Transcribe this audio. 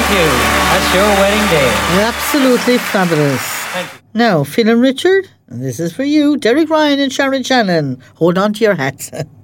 Thank you. That's your wedding day. Absolutely fabulous. Thank you. Now, Phil and Richard, this is for you. Derek Ryan and Sharon Shannon. Hold on to your hats.